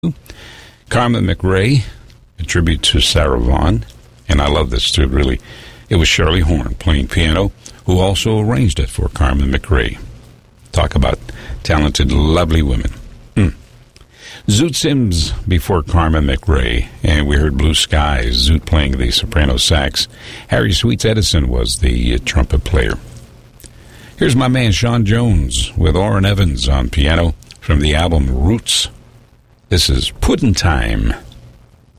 Carmen McRae, a tribute to Sarah Vaughan, and I love this too, really. It was Shirley Horn playing piano, who also arranged it for Carmen McRae. Talk about talented, lovely women. Zoot Sims before Carmen McRae, and we heard Blue Skies, Zoot playing the soprano sax. Harry Sweets Edison was the trumpet player. Here's my man Sean Jones with Orrin Evans on piano from the album Roots. This is Puddin' Time.